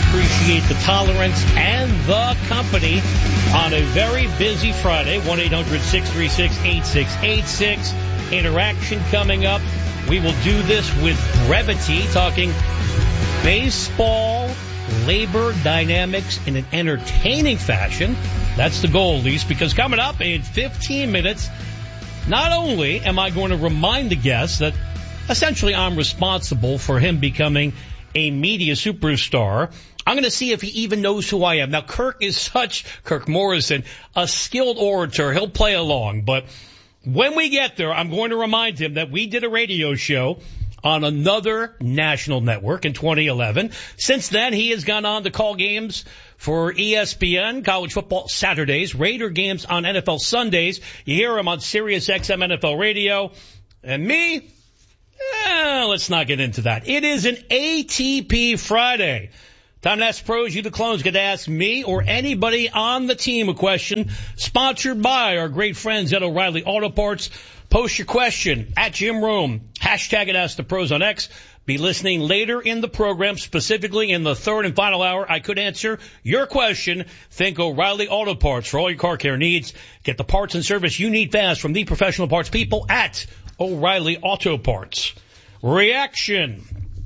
appreciate the tolerance and the company on a very busy Friday. 1-800-636-8686. Interaction coming up. We will do this with brevity, talking baseball, labor dynamics in an entertaining fashion. That's the goal, at least, because coming up in 15 minutes, not only am I going to remind the guests that essentially I'm responsible for him becoming a media superstar, I'm going to see if he even knows who I am. Now, Kirk Morrison, a skilled orator. He'll play along. But when we get there, I'm going to remind him that we did a radio show on another national network in 2011. Since then, he has gone on to call games for ESPN, College Football Saturdays, Raider games on NFL Sundays. You hear him on Sirius XM NFL Radio. And me, let's not get into that. It is an ATP Friday. Time to ask pros. You, the clones, get to ask me or anybody on the team a question. Sponsored by our great friends at O'Reilly Auto Parts. Post your question at Jim Rome. Hashtag it Ask the Pros on X. Be listening later in the program, specifically in the third and final hour. I could answer your question. Think O'Reilly Auto Parts for all your car care needs. Get the parts and service you need fast from the professional parts people at O'Reilly Auto Parts. Reaction.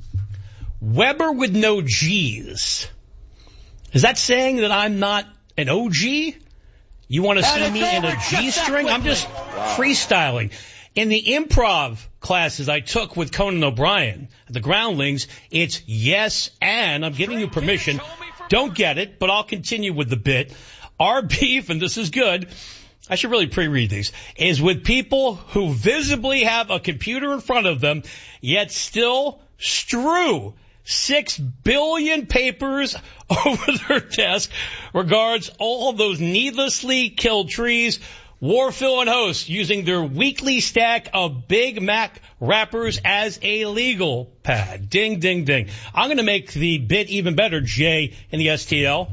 Weber with no G's. Is that saying that I'm not an OG? You want to see me in a G string? I'm just freestyling. In the improv classes I took with Conan O'Brien at the Groundlings, it's yes and. I'm giving you permission. Don't get it, but I'll continue with the bit. Our beef, and this is good, I should really pre-read these, is with people who visibly have a computer in front of them, yet still strew 6 billion papers over their desk. Regards all those needlessly killed trees. Warfill and host using their weekly stack of Big Mac wrappers as a legal pad. Ding, ding, ding. I'm going to make the bit even better, Jay, in the STL.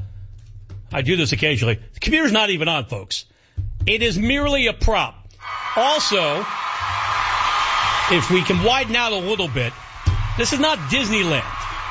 I do this occasionally. The computer's not even on, folks. It is merely a prop. Also, if we can widen out a little bit, this is not Disneyland.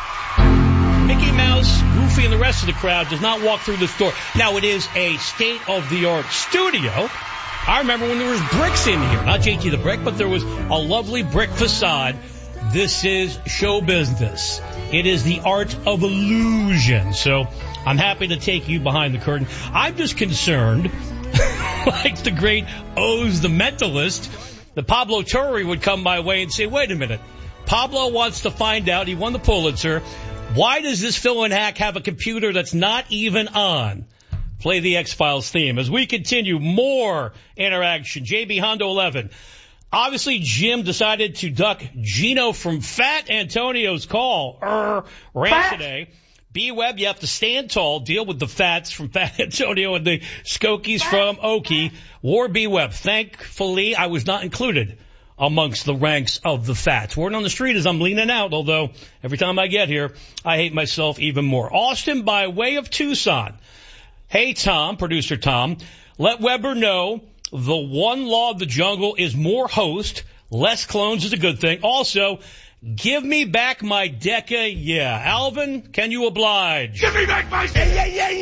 Mickey Mouse, Goofy, and the rest of the crowd does not walk through this door. Now, it is a state-of-the-art studio. I remember when there was bricks in here. Not JT the Brick, but there was a lovely brick facade. This is show business. It is the art of illusion. So I'm happy to take you behind the curtain. I'm just concerned, like the great Oz the Mentalist, that Pablo Torre would come my way and say, wait a minute. Pablo wants to find out, he won the Pulitzer, why does this fill-in hack have a computer that's not even on? Play the X-Files theme. As we continue, more interaction. JB Hondo 11. Obviously, Jim decided to duck Gino from Fat Antonio's call. Ran today. B-Web, you have to stand tall. Deal with the fats from Fat Antonio and the Skokies from Okie. War B-Web. Thankfully, I was not included amongst the ranks of the fats. Word on the street is I'm leaning out, although every time I get here, I hate myself even more. Austin by way of Tucson. Hey, Tom, producer Tom, let Weber know the one law of the jungle is more host, less clones is a good thing. Also, give me back my Decca, yeah. Alvin, can you oblige? Give me back my Decca,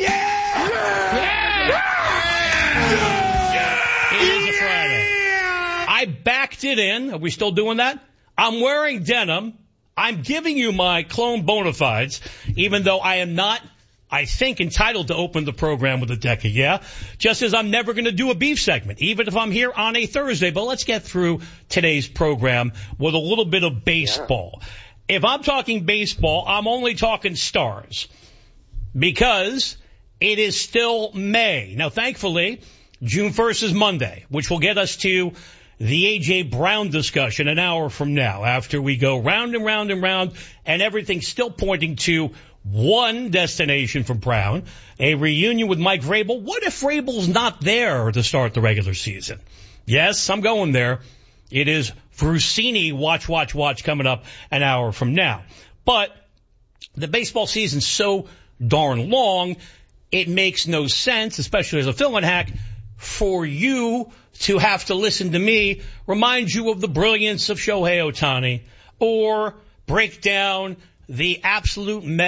It is a Friday. I backed it in. Are we still doing that? I'm wearing denim. I'm giving you my clone bona fides, even though I am not, I think, entitled to open the program with a Decca, yeah? Just as I'm never going to do a beef segment, even if I'm here on a Thursday. But let's get through today's program with a little bit of baseball. Yeah. If I'm talking baseball, I'm only talking stars because it is still May. Now, thankfully, June 1st is Monday, which will get us to the A.J. Brown discussion an hour from now, after we go round and round and round, and everything's still pointing to one destination for Brown, a reunion with Mike Vrabel. What if Vrabel's not there to start the regular season? Yes, I'm going there. It is Frucini watch coming up an hour from now. But the baseball season's so darn long, it makes no sense, especially as a fill-in hack, for you to have to listen to me remind you of the brilliance of Shohei Ohtani or break down the absolute mess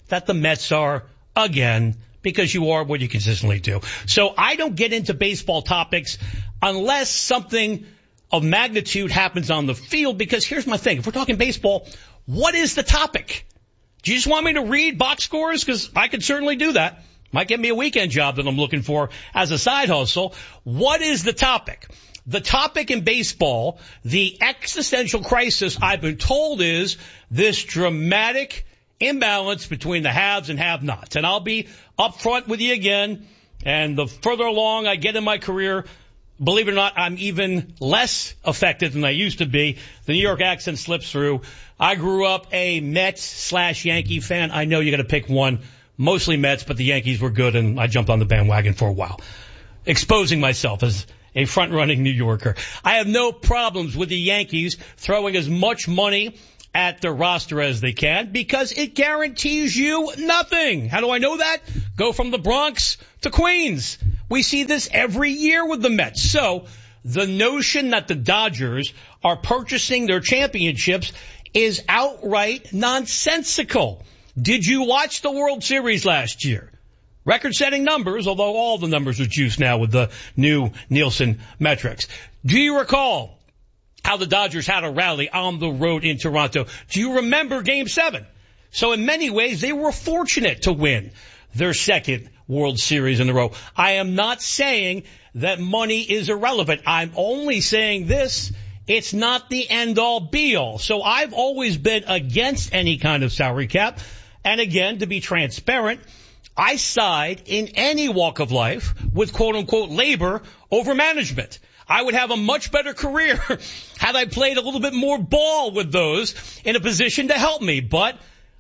that the Mets are again, because you are what you consistently do. So I don't get into baseball topics unless something of magnitude happens on the field, because here's my thing. If we're talking baseball, what is the topic? Do you just want me to read box scores? Because I could certainly do that. Might get me a weekend job that I'm looking for as a side hustle. What is the topic? The topic in baseball, the existential crisis, I've been told, is this dramatic imbalance between the haves and have-nots. And I'll be upfront with you again. And the further along I get in my career, believe it or not, I'm even less affected than I used to be. The New York accent slips through. I grew up a Mets/Yankee fan. I know you got to pick one. Mostly Mets, but the Yankees were good, and I jumped on the bandwagon for a while, exposing myself as a front-running New Yorker. I have no problems with the Yankees throwing as much money at their roster as they can, because it guarantees you nothing. How do I know that? Go from the Bronx to Queens. We see this every year with the Mets. So the notion that the Dodgers are purchasing their championships is outright nonsensical. Did you watch the World Series last year? Record-setting numbers, although all the numbers are juiced now with the new Nielsen metrics. Do you recall how the Dodgers had a rally on the road in Toronto? Do you remember Game 7? So in many ways, they were fortunate to win their second World Series in a row. I am not saying that money is irrelevant. I'm only saying this. It's not the end-all, be-all. So I've always been against any kind of salary cap. And again, to be transparent, I side in any walk of life with quote-unquote labor over management. I would have a much better career had I played a little bit more ball with those in a position to help me. But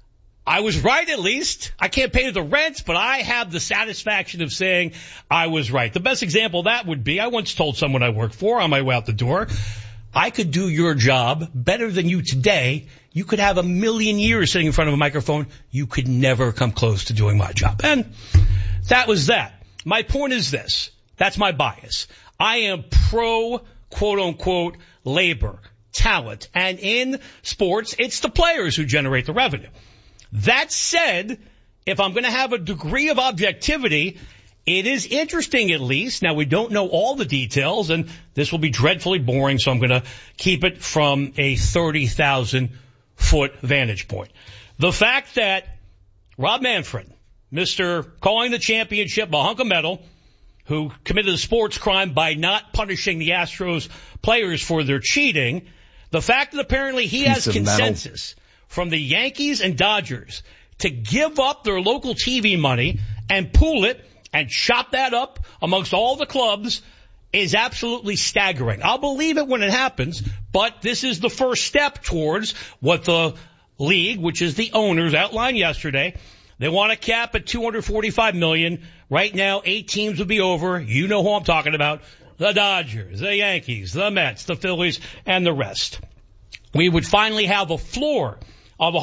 I was right, at least. I can't pay the rent, but I have the satisfaction of saying I was right. The best example of that would be, I once told someone I worked for on my way out the door, I could do your job better than you today. You could have 1,000,000 years sitting in front of a microphone. You could never come close to doing my job. And that was that. My point is this. That's my bias. I am pro, quote-unquote, labor, talent. And in sports, it's the players who generate the revenue. That said, if I'm going to have a degree of objectivity, it is interesting, at least. Now, we don't know all the details, and this will be dreadfully boring, so I'm going to keep it from a 30,000-foot vantage point. The fact that Rob Manfred, Mr. calling the championship a hunk of metal, who committed a sports crime by not punishing the Astros players for their cheating, the fact that apparently he has consensus from the Yankees and Dodgers to give up their local TV money and pool it and chop that up amongst all the clubs is absolutely staggering. I'll believe it when it happens, but this is the first step towards what the league, which is the owners, outlined yesterday. They want to cap at $245 million. Right now, 8 teams would be over. You know who I'm talking about. The Dodgers, the Yankees, the Mets, the Phillies, and the rest. We would finally have a floor of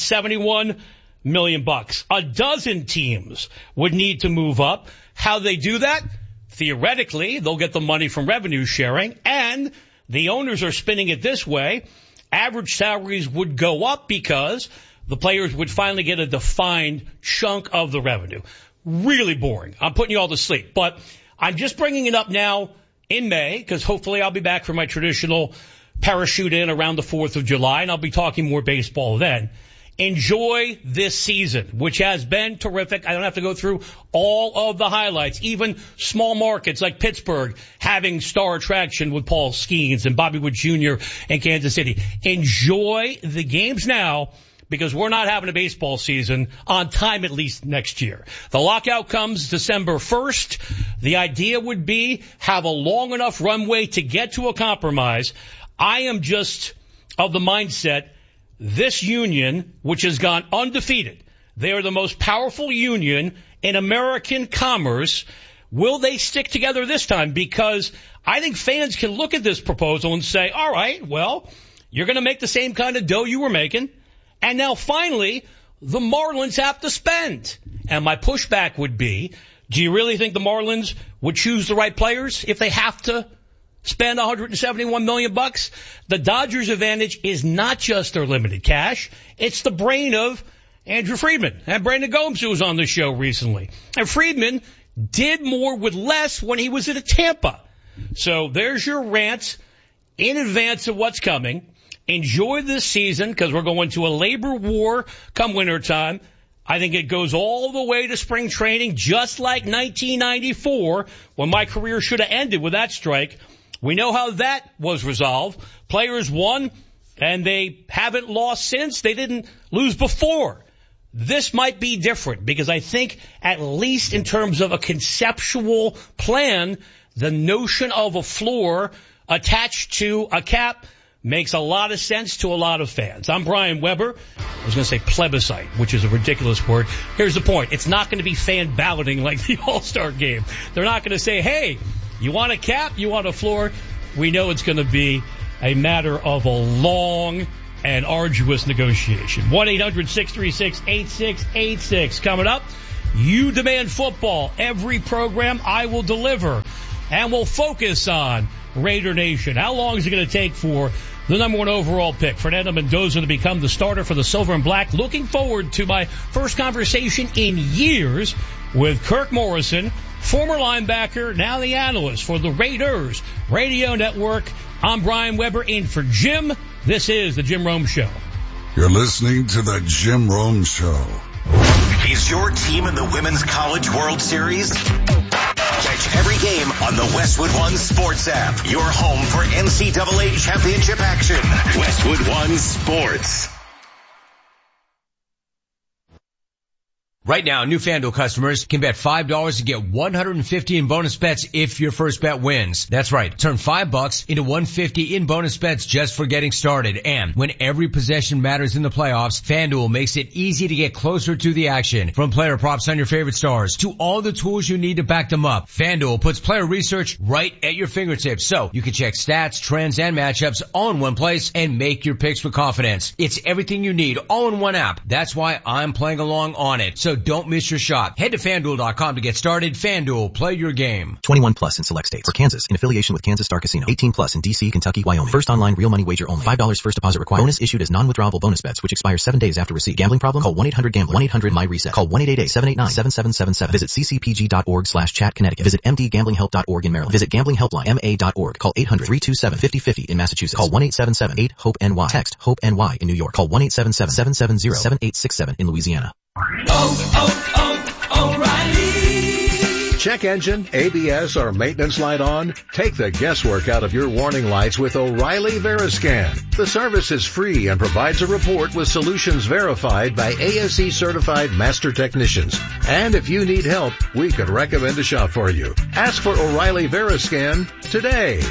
$171 million. A dozen teams would need to move up. How they do that? Theoretically, they'll get the money from revenue sharing, and the owners are spinning it this way. Average salaries would go up because the players would finally get a defined chunk of the revenue. Really boring. I'm putting you all to sleep, but I'm just bringing it up now in May because hopefully I'll be back for my traditional parachute in around the 4th of July, and I'll be talking more baseball then. Enjoy this season, which has been terrific. I don't have to go through all of the highlights, even small markets like Pittsburgh having star attraction with Paul Skeens and Bobby Wood Jr. in Kansas City. Enjoy the games now because we're not having a baseball season on time at least next year. The lockout comes December 1st. The idea would be have a long enough runway to get to a compromise. I am just of the mindset this union, which has gone undefeated, they are the most powerful union in American commerce. Will they stick together this time? Because I think fans can look at this proposal and say, all right, well, you're going to make the same kind of dough you were making. And now finally, the Marlins have to spend. And my pushback would be, do you really think the Marlins would choose the right players if they have to spend $171 million? The Dodgers' advantage is not just their limited cash. It's the brain of Andrew Friedman and Brandon Gomes, who was on the show recently. And Friedman did more with less when he was at Tampa. So there's your rant in advance of what's coming. Enjoy this season because we're going to a labor war come wintertime. I think it goes all the way to spring training, just like 1994 when my career should have ended with that strike. We know how that was resolved. Players won, and they haven't lost since. They didn't lose before. This might be different because I think at least in terms of a conceptual plan, the notion of a floor attached to a cap makes a lot of sense to a lot of fans. I'm Brian Weber. I was going to say plebiscite, which is a ridiculous word. Here's the point. It's not going to be fan balloting like the All-Star game. They're not going to say, hey, you want a cap? You want a floor? We know it's going to be a matter of a long and arduous negotiation. 1-800-636-8686. Coming up, you demand football. Every program I will deliver. And we'll focus on Raider Nation. How long is it going to take for the number one overall pick, Fernando Mendoza, to become the starter for the Silver and Black? Looking forward to my first conversation in years with Kirk Morrison, former linebacker, now the analyst for the Raiders Radio Network. I'm Brian Weber in for Jim. This is the Jim Rome Show. You're listening to the Jim Rome Show. Is your team in the Women's College World Series? Catch every game on the Westwood One Sports app. Your home for NCAA championship action. Westwood One Sports. Right now, new FanDuel customers can bet $5 to get $150 in bonus bets if your first bet wins. That's right. Turn $5 into $150 in bonus bets just for getting started. And when every possession matters in the playoffs, FanDuel makes it easy to get closer to the action. From player props on your favorite stars to all the tools you need to back them up, FanDuel puts player research right at your fingertips, so you can check stats, trends, and matchups all in one place and make your picks with confidence. It's everything you need all in one app. That's why I'm playing along on it. So don't miss your shot. Head to FanDuel.com to get started. FanDuel, play your game. 21 plus in select states. For Kansas, in affiliation with Kansas Star Casino. 18 plus in D.C., Kentucky, Wyoming. First online real money wager only. $5 first deposit required. Bonus issued as non-withdrawable bonus bets, which expire 7 days after receipt. Gambling problem? Call 1-800-GAMBLER. 1-800-MY-RESET. Call 1-888-789-7777. Visit ccpg.org/chat Connecticut. Visit mdgamblinghelp.org in Maryland. Visit gamblinghelplinema.org. Call 800-327-5050 in Massachusetts. Call 1-877-8-HOPE-NY. Text HOPE-NY in New York. Call 1-877-770-7867 in Louisiana. O'Reilly. Check engine, ABS, or maintenance light on? Take the guesswork out of your warning lights with O'Reilly Veriscan. The service is free and provides a report with solutions verified by ASE certified master technicians. And if you need help, we could recommend a shop for you. Ask for O'Reilly Veriscan today.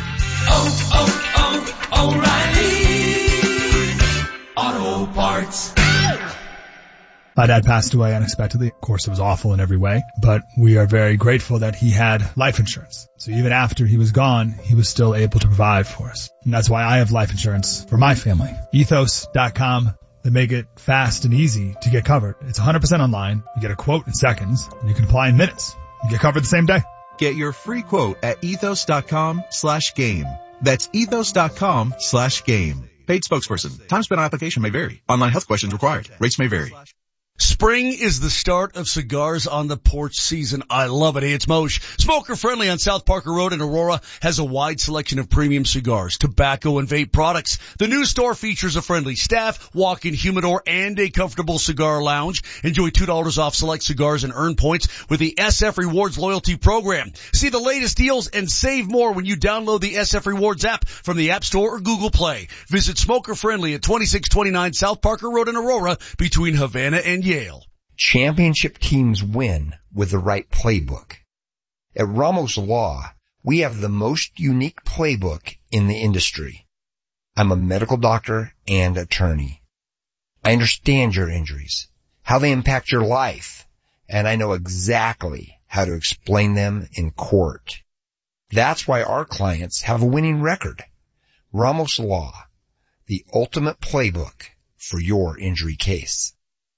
O'Reilly Auto Parts. My dad passed away unexpectedly. Of course, it was awful in every way, but we are very grateful that he had life insurance. So even after he was gone, he was still able to provide for us. And that's why I have life insurance for my family. Ethos.com. They make it fast and easy to get covered. It's 100% online. You get a quote in seconds, and you can apply in minutes. You get covered the same day. Get your free quote at ethos.com/game. That's ethos.com/game. Paid spokesperson. Time spent on application may vary. Online health questions required. Rates may vary. Spring is the start of cigars on the porch season. I love it. Hey, it's Moshe. Smoker Friendly on South Parker Road in Aurora has a wide selection of premium cigars, tobacco, and vape products. The new store features a friendly staff, walk-in humidor, and a comfortable cigar lounge. Enjoy $2 off select cigars and earn points with the SF Rewards loyalty program. See the latest deals and save more when you download the SF Rewards app from the App Store or Google Play. Visit Smoker Friendly at 2629 South Parker Road in Aurora between Havana and Yale. Championship teams win with the right playbook. At Ramos Law, we have the most unique playbook in the industry. I'm a medical doctor and attorney. I understand your injuries, how they impact your life, and I know exactly how to explain them in court. That's why our clients have a winning record. Ramos Law, the ultimate playbook for your injury case.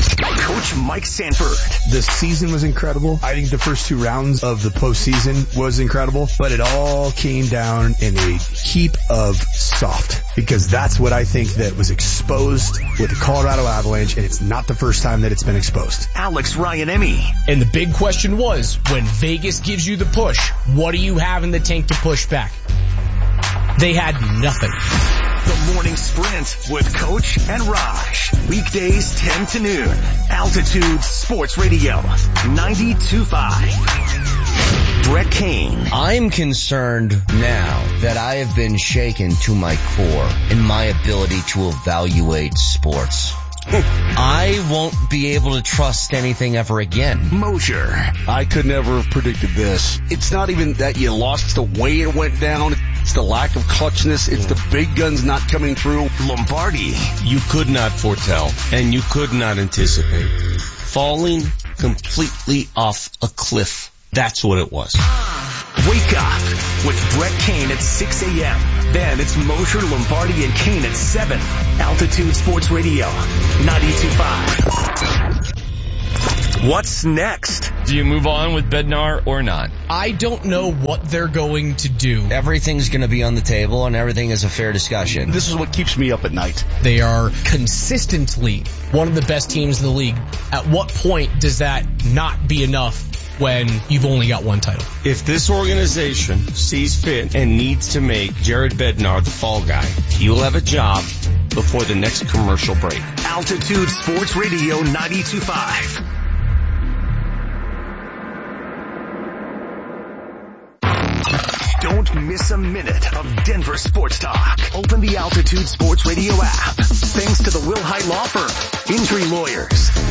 Coach Mike Sanford. The season was incredible. I think the first 2 rounds of the postseason was incredible, but it all came down in a heap of soft, because that's what I think that was exposed with the Colorado Avalanche, and it's not the first time that it's been exposed. Alex Ryan-Emmy. And the big question was, when Vegas gives you the push, what do you have in the tank to push back? They had nothing. The Morning Sprint with Coach and Raj. Weekdays 10 to noon. Altitude Sports Radio 92.5. Brett Kane. I'm concerned now that I have been shaken to my core in my ability to evaluate sports. I won't be able to trust anything ever again. Mosier. I could never have predicted this. It's not even that you lost the way it went down. It's the lack of clutchness. It's the big guns not coming through. Lombardi. You could not foretell, and you could not anticipate. Falling completely off a cliff. That's what it was. Wake up with Brett Kane at 6 a.m. Then it's Mosher, Lombardi, and Kane at 7. Altitude Sports Radio 92.5. What's next? Do you move on with Bednar or not? I don't know what they're going to do. Everything's going to be on the table, and everything is a fair discussion. This is what keeps me up at night. They are consistently one of the best teams in the league. At what point does that not be enough when you've only got one title? If this organization sees fit and needs to make Jared Bednar the fall guy, he will have a job before the next commercial break. Altitude Sports Radio 92.5. Don't miss a minute of Denver sports talk. Open the Altitude Sports Radio app. Thanks to the Will Hite Law Firm, Injury Lawyers,